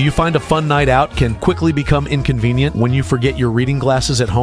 Do you find a fun night out can quickly become inconvenient when you forget your reading glasses at home?